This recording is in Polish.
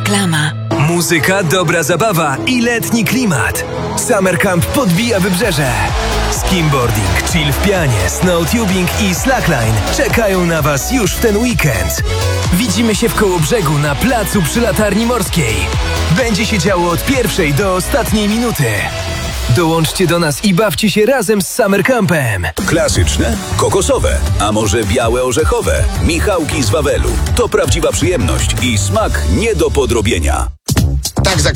Reklama. Muzyka, dobra zabawa i letni klimat. Summer Camp podbija wybrzeże. Skimboarding, chill w pianie, snowtubing i slackline czekają na Was już w ten weekend. Widzimy się w Kołobrzegu na placu przy Latarni Morskiej. Będzie się działo od pierwszej do ostatniej minuty. Dołączcie do nas i bawcie się razem z Summer Campem. Klasyczne, kokosowe, a może białe orzechowe. Michałki z Wawelu. To prawdziwa przyjemność i smak nie do podrobienia. Tak